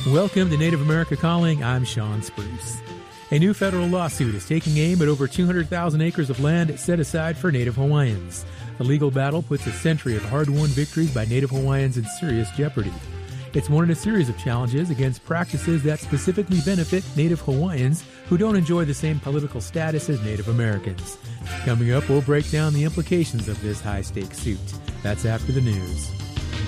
Welcome to Native America Calling. I'm Sean Spruce. A new federal lawsuit is taking aim at over 200,000 acres of land set aside for Native Hawaiians. The legal battle puts a century of hard-won victories by Native Hawaiians in serious jeopardy. It's one in a series of challenges against practices that specifically benefit Native Hawaiians who don't enjoy the same political status as Native Americans. Coming up, we'll break down the implications of this high-stakes suit. That's after the news.